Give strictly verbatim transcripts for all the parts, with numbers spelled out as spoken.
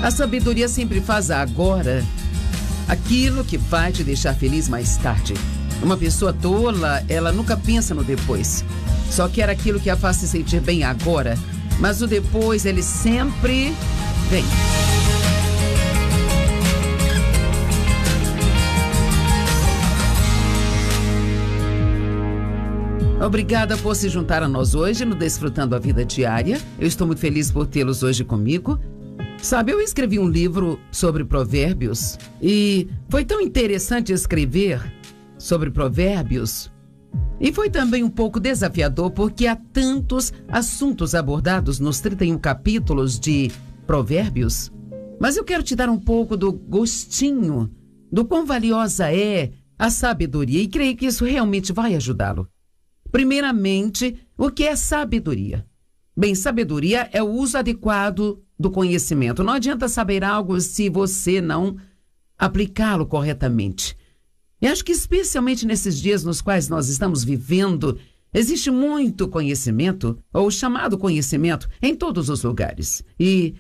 A sabedoria sempre faz agora aquilo que vai te deixar feliz mais tarde. Uma pessoa tola, ela nunca pensa no depois. Só quer aquilo que a faz se sentir bem agora. Mas o depois, ele sempre vem. Obrigada por se juntar a nós hoje no Desfrutando a Vida Diária. Eu estou muito feliz por tê-los hoje comigo. Sabe, eu escrevi um livro sobre provérbios e foi tão interessante escrever sobre provérbios e foi também um pouco desafiador porque há tantos assuntos abordados nos trinta e um capítulos de provérbios. Mas eu quero te dar um pouco do gostinho do quão valiosa é a sabedoria e creio que isso realmente vai ajudá-lo. Primeiramente, o que é sabedoria? Bem, sabedoria é o uso adequado do conhecimento. Não adianta saber algo se você não aplicá-lo corretamente. E acho que especialmente nesses dias nos quais nós estamos vivendo, existe muito conhecimento, ou chamado conhecimento, em todos os lugares. E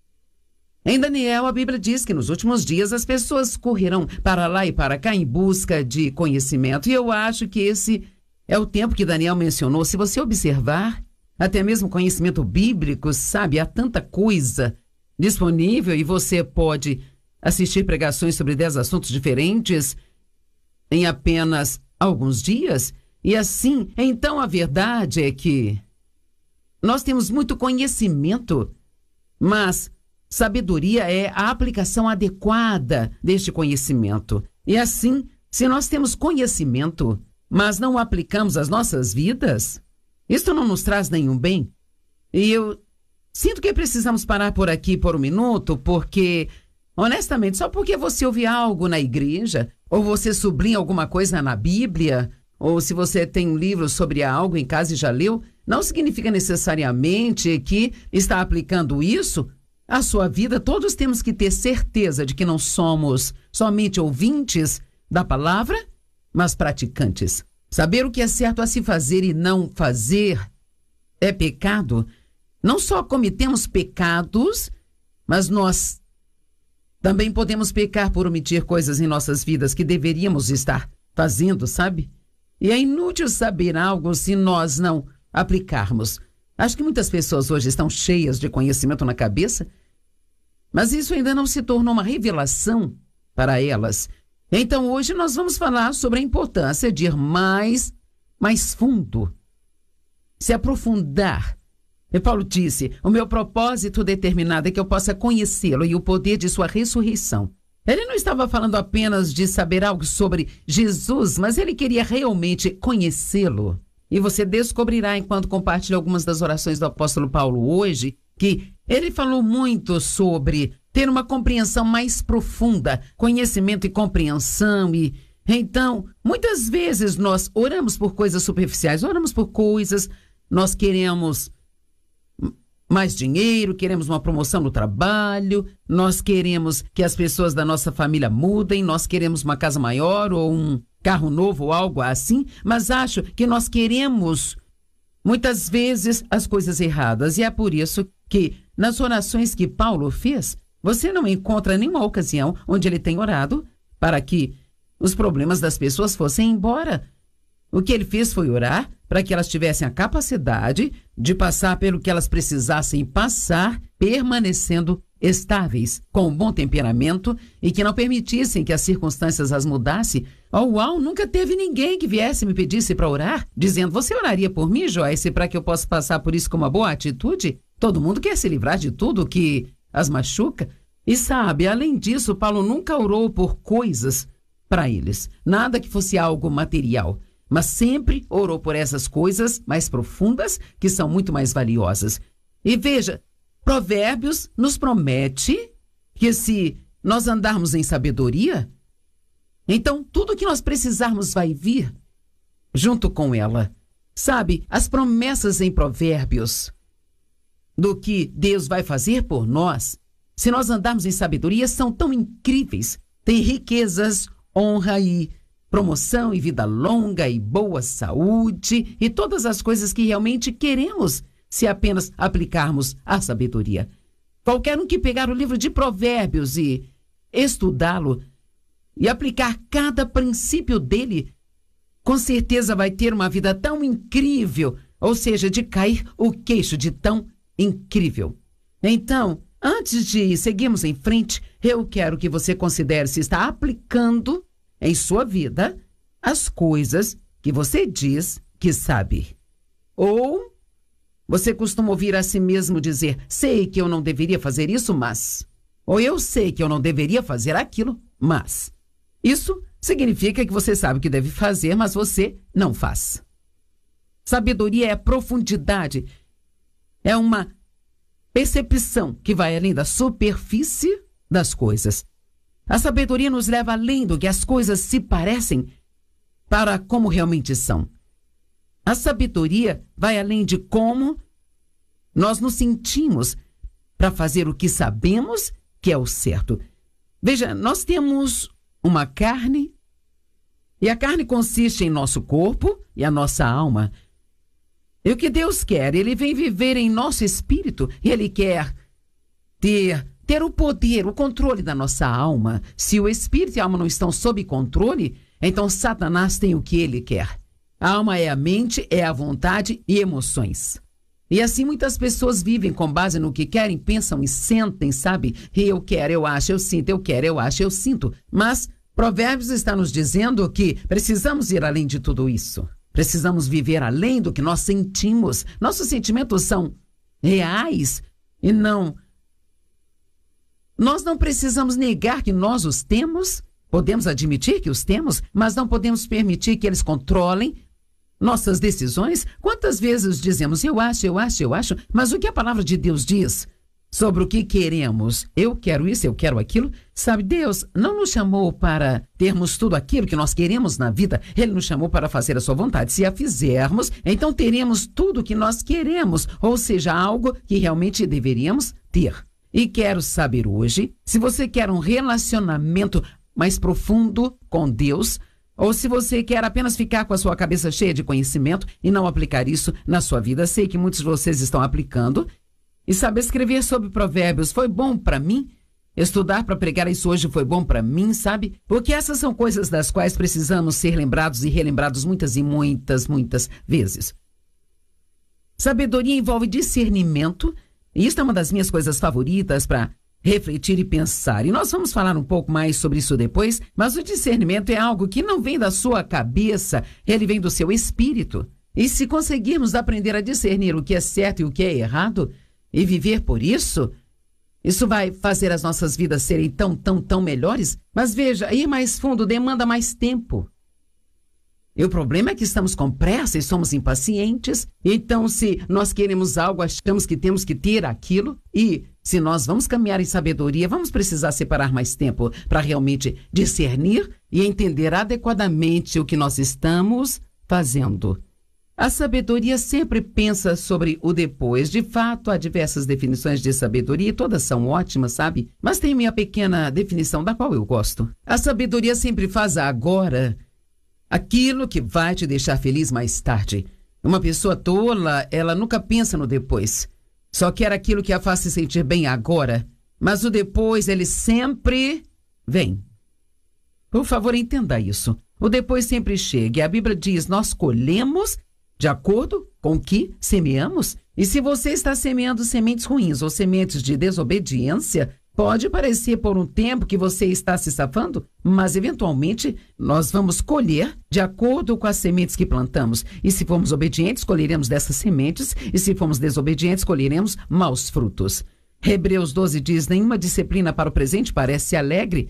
em Daniel, a Bíblia diz que nos últimos dias as pessoas correrão para lá e para cá em busca de conhecimento. E eu acho que esse é o tempo que Daniel mencionou. Se você observar, até mesmo conhecimento bíblico, sabe, há tanta coisa disponível e você pode assistir pregações sobre dez assuntos diferentes em apenas alguns dias. E assim, então a verdade é que nós temos muito conhecimento, mas sabedoria é a aplicação adequada deste conhecimento. E assim, se nós temos conhecimento, mas não o aplicamos às nossas vidas, isto não nos traz nenhum bem. E eu sinto que precisamos parar por aqui por um minuto, porque, honestamente, só porque você ouve algo na igreja, ou você sublinha alguma coisa na Bíblia, ou se você tem um livro sobre algo em casa e já leu, não significa necessariamente que está aplicando isso à sua vida. Todos temos que ter certeza de que não somos somente ouvintes da palavra, mas praticantes. Saber o que é certo a se fazer e não fazer é pecado. Não só cometemos pecados, mas nós também podemos pecar por omitir coisas em nossas vidas que deveríamos estar fazendo, sabe? E é inútil saber algo se nós não aplicarmos. Acho que muitas pessoas hoje estão cheias de conhecimento na cabeça, mas isso ainda não se tornou uma revelação para elas. Então, hoje nós vamos falar sobre a importância de ir mais, mais fundo, se aprofundar. E Paulo disse, o meu propósito determinado é que eu possa conhecê-lo e o poder de sua ressurreição. Ele não estava falando apenas de saber algo sobre Jesus, mas ele queria realmente conhecê-lo. E você descobrirá, enquanto compartilha algumas das orações do apóstolo Paulo hoje, que ele falou muito sobre ter uma compreensão mais profunda, conhecimento e compreensão. E então, muitas vezes nós oramos por coisas superficiais, oramos por coisas, nós queremos mais dinheiro, queremos uma promoção no trabalho, nós queremos que as pessoas da nossa família mudem, nós queremos uma casa maior ou um carro novo ou algo assim, mas acho que nós queremos muitas vezes as coisas erradas. E é por isso que nas orações que Paulo fez, você não encontra nenhuma ocasião onde ele tem orado para que os problemas das pessoas fossem embora. O que ele fez foi orar para que elas tivessem a capacidade de passar pelo que elas precisassem passar, permanecendo estáveis, com um bom temperamento e que não permitissem que as circunstâncias as mudassem. Oh, uau, nunca teve ninguém que viesse e me pedisse para orar, dizendo, você oraria por mim, Joyce, para que eu possa passar por isso com uma boa atitude? Todo mundo quer se livrar de tudo que as machuca. E sabe, além disso, Paulo nunca orou por coisas para eles, nada que fosse algo material, mas sempre orou por essas coisas mais profundas, que são muito mais valiosas. E veja, Provérbios nos promete que se nós andarmos em sabedoria, então tudo que nós precisarmos vai vir junto com ela. Sabe, as promessas em Provérbios do que Deus vai fazer por nós, se nós andarmos em sabedoria, são tão incríveis. Tem riquezas, honra e promoção e vida longa e boa saúde e todas as coisas que realmente queremos se apenas aplicarmos a sabedoria. Qualquer um que pegar o livro de Provérbios e estudá-lo e aplicar cada princípio dele, com certeza vai ter uma vida tão incrível, ou seja, de cair o queixo de tão incrível. Então, antes de seguirmos em frente, eu quero que você considere se está aplicando em sua vida as coisas que você diz que sabe. Ou você costuma ouvir a si mesmo dizer, sei que eu não deveria fazer isso, mas... Ou eu sei que eu não deveria fazer aquilo, mas... Isso significa que você sabe o que deve fazer, mas você não faz. Sabedoria é profundidade. É uma percepção que vai além da superfície das coisas. A sabedoria nos leva além do que as coisas se parecem para como realmente são. A sabedoria vai além de como nós nos sentimos para fazer o que sabemos que é o certo. Veja, nós temos uma carne, e a carne consiste em nosso corpo e a nossa alma. E o que Deus quer? Ele vem viver em nosso espírito, e Ele quer ter, ter o poder, o controle da nossa alma. Se o espírito e a alma não estão sob controle, então Satanás tem o que ele quer. A alma é a mente, é a vontade e emoções. E assim muitas pessoas vivem com base no que querem, pensam e sentem, sabe? Eu quero, eu acho, eu sinto, eu quero, eu acho, eu sinto. Mas Provérbios está nos dizendo que precisamos ir além de tudo isso. Precisamos viver além do que nós sentimos. Nossos sentimentos são reais e não... Nós não precisamos negar que nós os temos. Podemos admitir que os temos, mas não podemos permitir que eles controlem nossas decisões. Quantas vezes dizemos, eu acho, eu acho, eu acho, mas o que a palavra de Deus diz sobre o que queremos? Eu quero isso, eu quero aquilo. Sabe, Deus não nos chamou para termos tudo aquilo que nós queremos na vida. Ele nos chamou para fazer a sua vontade. Se a fizermos, então teremos tudo o que nós queremos, ou seja, algo que realmente deveríamos ter. E quero saber hoje, se você quer um relacionamento mais profundo com Deus, ou se você quer apenas ficar com a sua cabeça cheia de conhecimento e não aplicar isso na sua vida. Sei que muitos de vocês estão aplicando. E saber escrever sobre provérbios foi bom para mim. Estudar para pregar isso hoje foi bom para mim, sabe? Porque essas são coisas das quais precisamos ser lembrados e relembrados muitas e muitas, muitas vezes. Sabedoria envolve discernimento. E isso é uma das minhas coisas favoritas para refletir e pensar. E nós vamos falar um pouco mais sobre isso depois, mas o discernimento é algo que não vem da sua cabeça, ele vem do seu espírito. E se conseguirmos aprender a discernir o que é certo e o que é errado, e viver por isso, isso vai fazer as nossas vidas serem tão, tão, tão melhores. Mas veja, ir mais fundo demanda mais tempo. E o problema é que estamos com pressa e somos impacientes. Então, se nós queremos algo, achamos que temos que ter aquilo. E se nós vamos caminhar em sabedoria, vamos precisar separar mais tempo para realmente discernir e entender adequadamente o que nós estamos fazendo. A sabedoria sempre pensa sobre o depois. De fato, há diversas definições de sabedoria e todas são ótimas, sabe? Mas tem minha pequena definição da qual eu gosto. A sabedoria sempre faz agora aquilo que vai te deixar feliz mais tarde. Uma pessoa tola, ela nunca pensa no depois. Só quer aquilo que a faz se sentir bem agora. Mas o depois, ele sempre vem. Por favor, entenda isso. O depois sempre chega. E a Bíblia diz, nós colhemos de acordo com o que semeamos. E se você está semeando sementes ruins ou sementes de desobediência, pode parecer por um tempo que você está se safando, mas eventualmente nós vamos colher de acordo com as sementes que plantamos. E se formos obedientes, colheremos dessas sementes, e se formos desobedientes, colheremos maus frutos. Hebreus doze diz, nenhuma disciplina para o presente parece alegre,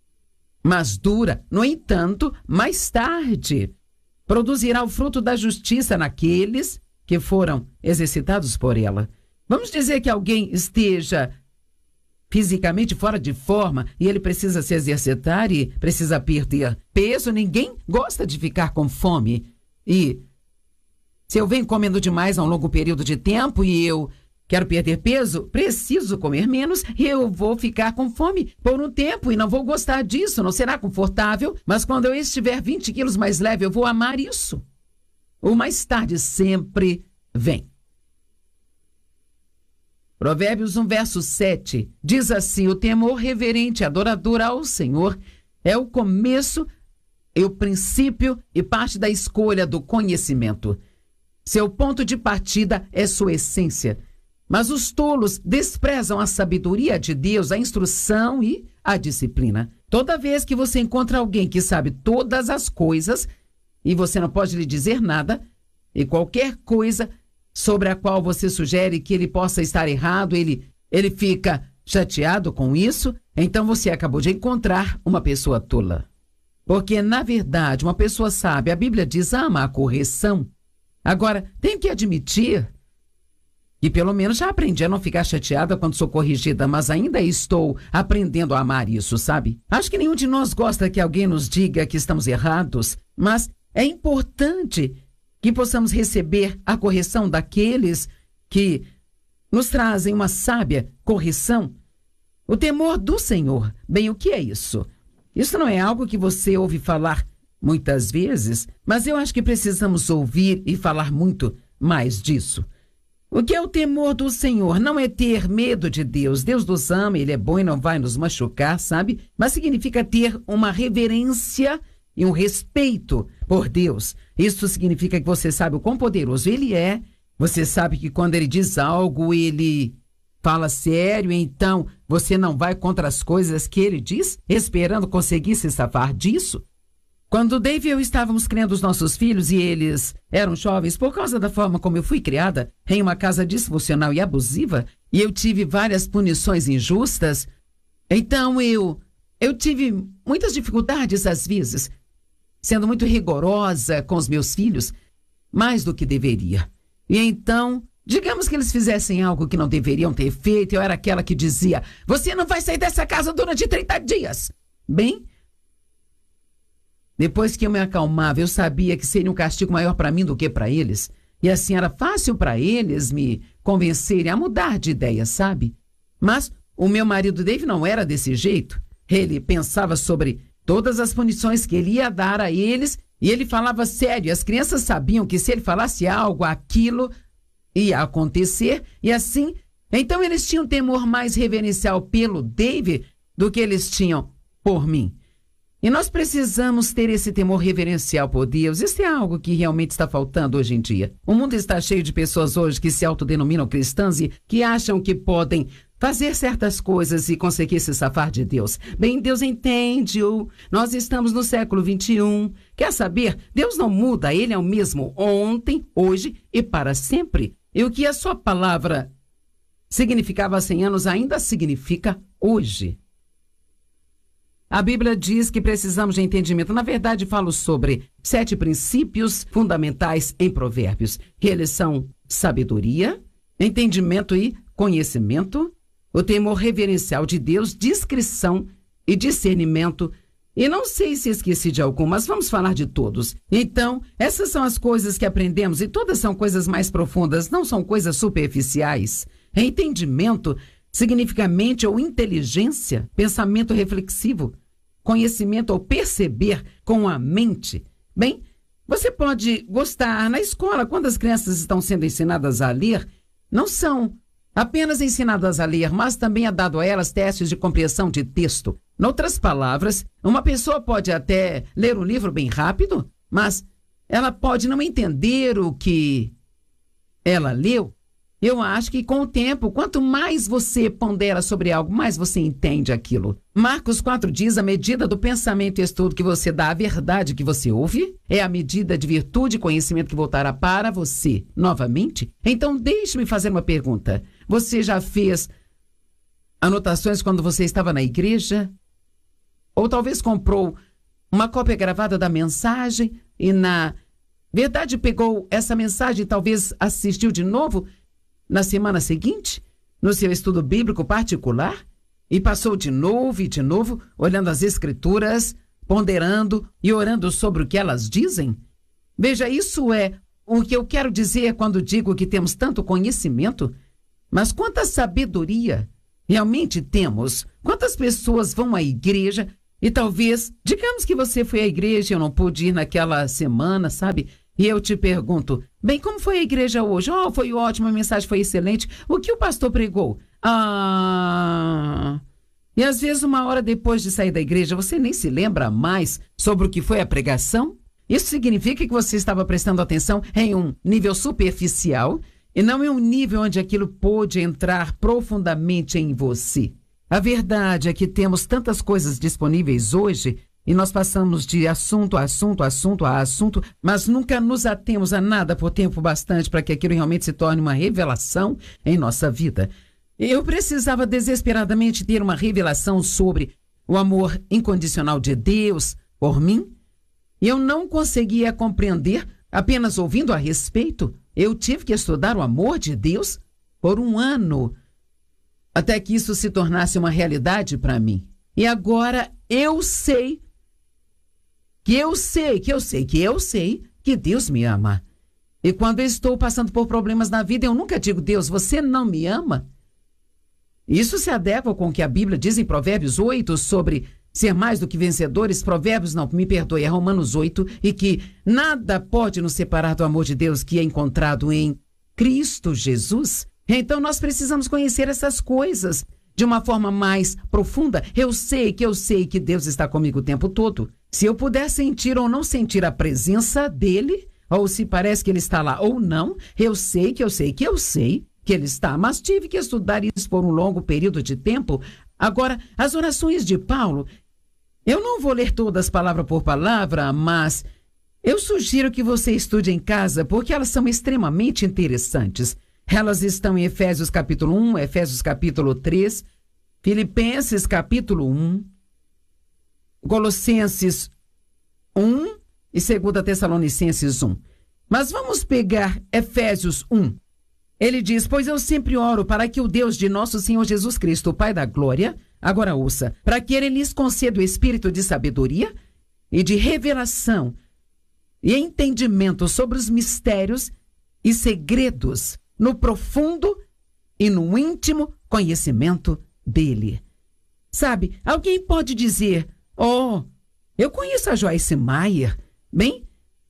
mas dura. No entanto, mais tarde produzirá o fruto da justiça naqueles que foram exercitados por ela. Vamos dizer que alguém esteja fisicamente fora de forma e ele precisa se exercitar e precisa perder peso. Ninguém gosta de ficar com fome. E se eu venho comendo demais a um longo período de tempo e eu quero perder peso, preciso comer menos e eu vou ficar com fome por um tempo e não vou gostar disso, não será confortável, mas quando eu estiver vinte quilos mais leve, eu vou amar isso. O mais tarde sempre vem. Provérbios um, verso sete, diz assim: o temor reverente e adorador ao Senhor é o começo e o princípio e parte da escolha do conhecimento. Seu ponto de partida é sua essência. Mas os tolos desprezam a sabedoria de Deus, a instrução e a disciplina. Toda vez que você encontra alguém que sabe todas as coisas e você não pode lhe dizer nada, e qualquer coisa sobre a qual você sugere que ele possa estar errado, ele, ele fica chateado com isso, então você acabou de encontrar uma pessoa tola. Porque, na verdade, uma pessoa sábia, a Bíblia diz, ama a correção. Agora, tenho que admitir que pelo menos já aprendi a não ficar chateada quando sou corrigida, mas ainda estou aprendendo a amar isso, sabe? Acho que nenhum de nós gosta que alguém nos diga que estamos errados, mas é importante que possamos receber a correção daqueles que nos trazem uma sábia correção. O temor do Senhor. Bem, o que é isso? Isso não é algo que você ouve falar muitas vezes, mas eu acho que precisamos ouvir e falar muito mais disso. O que é o temor do Senhor? Não é ter medo de Deus. Deus nos ama, Ele é bom e não vai nos machucar, sabe? Mas significa ter uma reverência e um respeito por Deus. Isso significa que você sabe o quão poderoso Ele é. Você sabe que quando Ele diz algo, Ele fala sério, então você não vai contra as coisas que Ele diz, esperando conseguir se safar disso. Quando Dave e eu estávamos criando os nossos filhos e eles eram jovens, por causa da forma como eu fui criada, em uma casa disfuncional e abusiva, e eu tive várias punições injustas, então eu, eu tive muitas dificuldades às vezes, sendo muito rigorosa com os meus filhos, mais do que deveria. E então, digamos que eles fizessem algo que não deveriam ter feito, eu era aquela que dizia, você não vai sair dessa casa durante trinta dias. Bem, depois que eu me acalmava, eu sabia que seria um castigo maior para mim do que para eles. E assim era fácil para eles me convencerem a mudar de ideia, sabe? Mas o meu marido Dave não era desse jeito. Ele pensava sobre todas as punições que ele ia dar a eles e ele falava sério. As crianças sabiam que se ele falasse algo, aquilo ia acontecer. E assim, então eles tinham temor mais reverencial pelo Dave do que eles tinham por mim. E nós precisamos ter esse temor reverencial por Deus. Isso é algo que realmente está faltando hoje em dia. O mundo está cheio de pessoas hoje que se autodenominam cristãs e que acham que podem fazer certas coisas e conseguir se safar de Deus. Bem, Deus entende-o. Nós estamos no século vinte e um. Quer saber? Deus não muda. Ele é o mesmo ontem, hoje e para sempre. E o que a sua palavra significava há cem anos ainda significa hoje. A Bíblia diz que precisamos de entendimento. Na verdade, falo sobre sete princípios fundamentais em Provérbios, que eles são sabedoria, entendimento e conhecimento, o temor reverencial de Deus, discrição e discernimento. E não sei se esqueci de algum, mas vamos falar de todos. Então, essas são as coisas que aprendemos e todas são coisas mais profundas, não são coisas superficiais. Entendimento significa mente ou inteligência, pensamento reflexivo, conhecimento ou perceber com a mente. Bem, você pode gostar na escola, quando as crianças estão sendo ensinadas a ler, não são apenas ensinadas a ler, mas também é dado a elas testes de compreensão de texto. Em outras palavras, uma pessoa pode até ler um livro bem rápido, mas ela pode não entender o que ela leu. Eu acho que com o tempo, quanto mais você pondera sobre algo, mais você entende aquilo. Marcos quatro diz, a medida do pensamento e estudo que você dá à verdade que você ouve é a medida de virtude e conhecimento que voltará para você novamente. Então, deixe-me fazer uma pergunta. Você já fez anotações quando você estava na igreja? Ou talvez comprou uma cópia gravada da mensagem e na verdade pegou essa mensagem e talvez assistiu de novo na semana seguinte, no seu estudo bíblico particular, e passou de novo e de novo, olhando as escrituras, ponderando e orando sobre o que elas dizem? Veja, isso é o que eu quero dizer quando digo que temos tanto conhecimento, mas quanta sabedoria realmente temos? Quantas pessoas vão à igreja e talvez, digamos que você foi à igreja e eu não pude ir naquela semana, sabe? e eu te pergunto, bem, como foi a igreja hoje? Oh, foi ótimo, a mensagem foi excelente. O que o pastor pregou? Ah... E às vezes, uma hora depois de sair da igreja, você nem se lembra mais sobre o que foi a pregação? Isso significa que você estava prestando atenção em um nível superficial e não em um nível onde aquilo pôde entrar profundamente em você. A verdade é que temos tantas coisas disponíveis hoje e nós passamos de assunto a assunto, assunto a assunto, mas nunca nos atemos a nada por tempo bastante para que aquilo realmente se torne uma revelação em nossa vida. Eu precisava desesperadamente ter uma revelação sobre o amor incondicional de Deus por mim. E eu não conseguia compreender apenas ouvindo a respeito. Eu tive que estudar o amor de Deus por um ano, até que isso se tornasse uma realidade para mim. E agora eu sei, que eu sei, que eu sei, que eu sei que Deus me ama. E quando eu estou passando por problemas na vida, eu nunca digo, Deus, você não me ama? Isso se adequa com o que a Bíblia diz em Provérbios oito sobre ser mais do que vencedores. Provérbios, não, me perdoe, é Romanos oito, e que nada pode nos separar do amor de Deus que é encontrado em Cristo Jesus. Então nós precisamos conhecer essas coisas de uma forma mais profunda. Eu sei que eu sei que Deus está comigo o tempo todo. Se eu puder sentir ou não sentir a presença dele, ou se parece que ele está lá ou não, eu sei que eu sei que eu sei que ele está, mas tive que estudar isso por um longo período de tempo. Agora, as orações de Paulo, eu não vou ler todas palavra por palavra, mas eu sugiro que você estude em casa, porque elas são extremamente interessantes. Elas estão em Efésios capítulo um, Efésios capítulo três, Filipenses capítulo um, Colossenses um e dois Tessalonicenses um. Mas vamos pegar Efésios um. Ele diz, pois eu sempre oro para que o Deus de nosso Senhor Jesus Cristo, o Pai da Glória, agora ouça, para que ele lhes conceda o espírito de sabedoria e de revelação e entendimento sobre os mistérios e segredos no profundo e no íntimo conhecimento dele. Sabe, alguém pode dizer, oh, eu conheço a Joyce Meyer. Bem,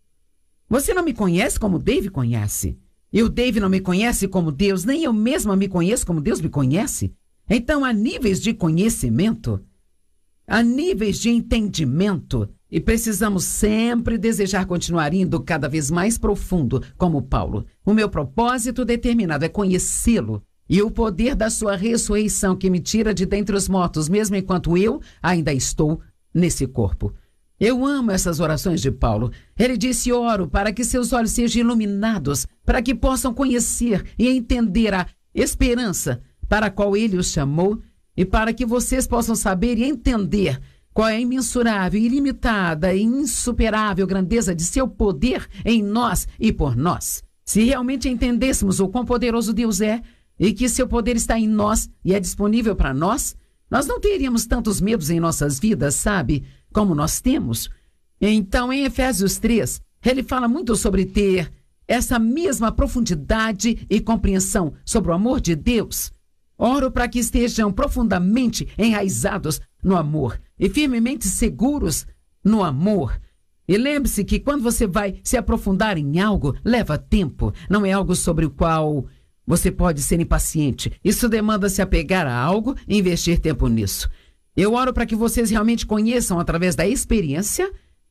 você não me conhece como Dave conhece. E o Dave não me conhece como Deus, nem eu mesma me conheço como Deus me conhece. Então, há níveis de conhecimento, há níveis de entendimento, e precisamos sempre desejar continuar indo cada vez mais profundo, como Paulo. O meu propósito determinado é conhecê-lo, e o poder da sua ressurreição que me tira de dentre os mortos, mesmo enquanto eu ainda estou nesse corpo. Eu amo essas orações de Paulo. Ele disse, oro para que seus olhos sejam iluminados, para que possam conhecer e entender a esperança para a qual ele os chamou e para que vocês possam saber e entender qual é a imensurável, ilimitada e insuperável grandeza de seu poder em nós e por nós. Se realmente entendêssemos o quão poderoso Deus é e que seu poder está em nós e é disponível para nós, nós não teríamos tantos medos em nossas vidas, sabe? Como nós temos. Então, em Efésios três, ele fala muito sobre ter essa mesma profundidade e compreensão sobre o amor de Deus. Oro para que estejam profundamente enraizados no amor e firmemente seguros no amor. E lembre-se que quando você vai se aprofundar em algo, leva tempo. Não é algo sobre o qual você pode ser impaciente. Isso demanda se apegar a algo e investir tempo nisso. Eu oro para que vocês realmente conheçam, através da experiência,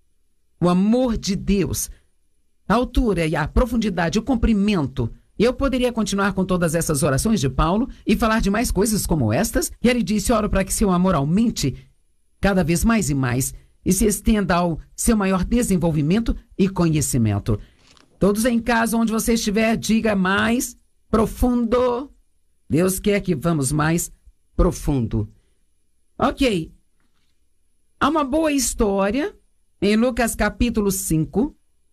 o amor de Deus, a altura e a profundidade, o comprimento. E eu poderia continuar com todas essas orações de Paulo e falar de mais coisas como estas. E ele disse, oro para que seu amor aumente cada vez mais e mais e se estenda ao seu maior desenvolvimento e conhecimento. Todos em casa, onde você estiver, diga mais profundo. Deus quer que vamos mais profundo. Ok. Há uma boa história em Lucas capítulo cinco.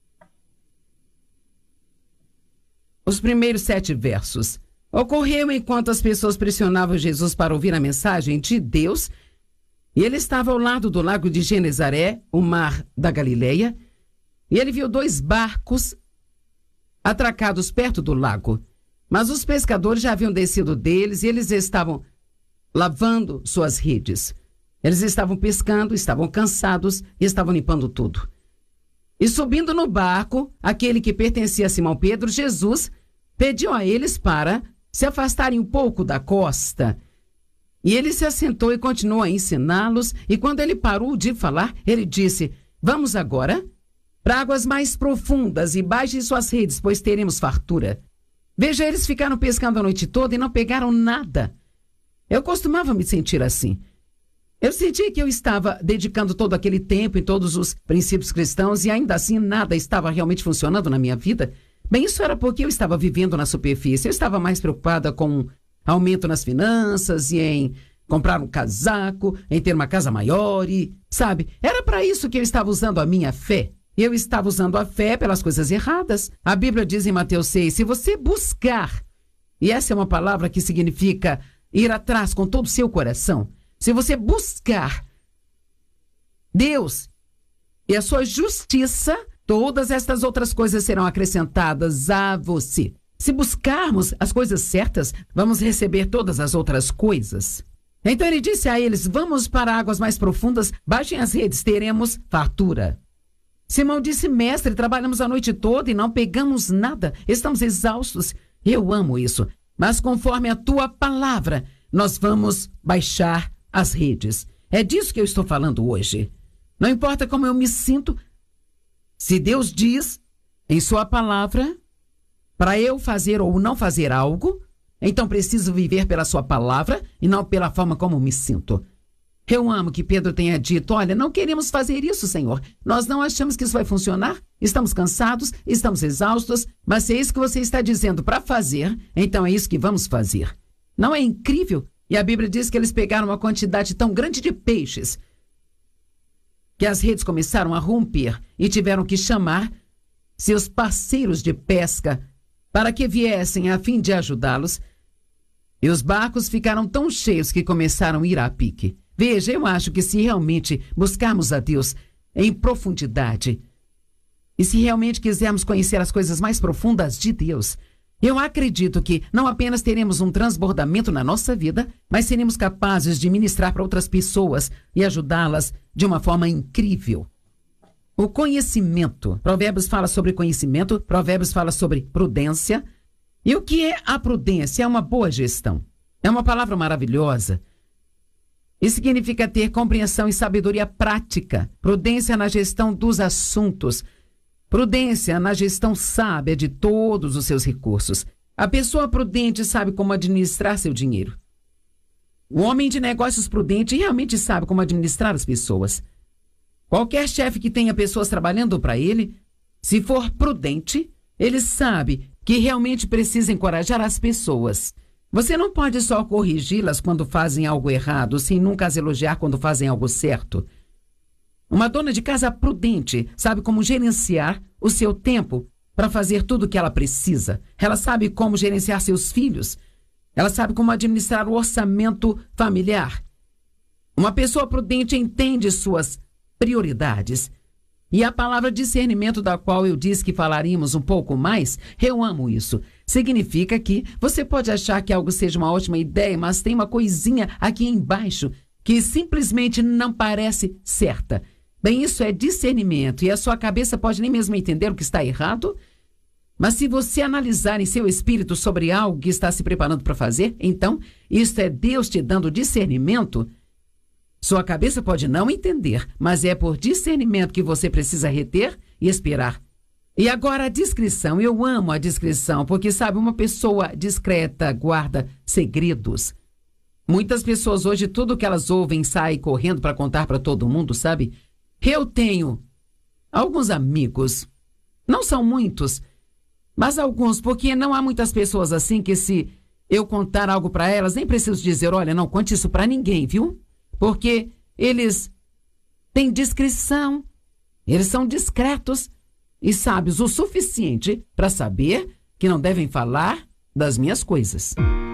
Os primeiros sete versos. Ocorreu enquanto as pessoas pressionavam Jesus para ouvir a mensagem de Deus, e ele estava ao lado do lago de Genezaré, o mar da Galileia, e ele viu dois barcos atracados perto do lago. Mas os pescadores já haviam descido deles e eles estavam lavando suas redes. Eles estavam pescando, estavam cansados e estavam limpando tudo. E subindo no barco, aquele que pertencia a Simão Pedro, Jesus pediu a eles para se afastarem um pouco da costa. E ele se assentou e continuou a ensiná-los. E quando ele parou de falar, ele disse: vamos agora para águas mais profundas e baixem suas redes, pois teremos fartura. Veja, eles ficaram pescando a noite toda e não pegaram nada. Eu costumava me sentir assim. Eu senti que eu estava dedicando todo aquele tempo em todos os princípios cristãos e ainda assim nada estava realmente funcionando na minha vida. Bem, isso era porque eu estava vivendo na superfície. Eu estava mais preocupada com aumento nas finanças e em comprar um casaco, em ter uma casa maior e, sabe, era para isso que eu estava usando a minha fé. Eu estava usando a fé pelas coisas erradas. A Bíblia diz em Mateus seis, se você buscar, e essa é uma palavra que significa ir atrás com todo o seu coração, se você buscar Deus e a sua justiça, todas estas outras coisas serão acrescentadas a você. Se buscarmos as coisas certas, vamos receber todas as outras coisas. Então ele disse a eles, vamos para águas mais profundas, baixem as redes, teremos fartura. Simão disse, mestre, trabalhamos a noite toda e não pegamos nada, estamos exaustos. Eu amo isso, mas conforme a tua palavra, nós vamos baixar as redes. É disso que eu estou falando hoje. Não importa como eu me sinto, se Deus diz em sua palavra para eu fazer ou não fazer algo, então preciso viver pela sua palavra e não pela forma como me sinto. Eu amo que Pedro tenha dito, olha, não queremos fazer isso, Senhor. Nós não achamos que isso vai funcionar. Estamos cansados, estamos exaustos, mas se é isso que você está dizendo para fazer, então é isso que vamos fazer. Não é incrível? E a Bíblia diz que eles pegaram uma quantidade tão grande de peixes que as redes começaram a romper e tiveram que chamar seus parceiros de pesca para que viessem a fim de ajudá-los. E os barcos ficaram tão cheios que começaram a ir a pique. Veja, eu acho que se realmente buscarmos a Deus em profundidade e se realmente quisermos conhecer as coisas mais profundas de Deus, eu acredito que não apenas teremos um transbordamento na nossa vida, mas seremos capazes de ministrar para outras pessoas e ajudá-las de uma forma incrível. O conhecimento. Provérbios fala sobre conhecimento, Provérbios fala sobre prudência. E o que é a prudência? É uma boa gestão. É uma palavra maravilhosa. E significa ter compreensão e sabedoria prática. Prudência na gestão dos assuntos. Prudência na gestão sábia de todos os seus recursos. A pessoa prudente sabe como administrar seu dinheiro. O homem de negócios prudente realmente sabe como administrar as pessoas. Qualquer chefe que tenha pessoas trabalhando para ele, se for prudente, ele sabe que realmente precisa encorajar as pessoas. Você não pode só corrigi-las quando fazem algo errado, sem nunca as elogiar quando fazem algo certo. Uma dona de casa prudente sabe como gerenciar o seu tempo para fazer tudo o que ela precisa. Ela sabe como gerenciar seus filhos. Ela sabe como administrar o orçamento familiar. Uma pessoa prudente entende suas prioridades. E a palavra discernimento, da qual eu disse que falaríamos um pouco mais, eu amo isso. Significa que você pode achar que algo seja uma ótima ideia, mas tem uma coisinha aqui embaixo que simplesmente não parece certa. Bem, isso é discernimento e a sua cabeça pode nem mesmo entender o que está errado. Mas se você analisar em seu espírito sobre algo que está se preparando para fazer, então isso é Deus te dando discernimento. Sua cabeça pode não entender, mas é por discernimento que você precisa reter e esperar. E agora a discrição. Eu amo a discrição, porque, sabe, uma pessoa discreta guarda segredos. Muitas pessoas hoje, tudo que elas ouvem, saem correndo para contar para todo mundo, sabe? Eu tenho alguns amigos, não são muitos, mas alguns, porque não há muitas pessoas assim que se eu contar algo para elas, nem preciso dizer, olha, não conte isso para ninguém, viu? Porque eles têm discrição, eles são discretos e sábios o suficiente para saber que não devem falar das minhas coisas.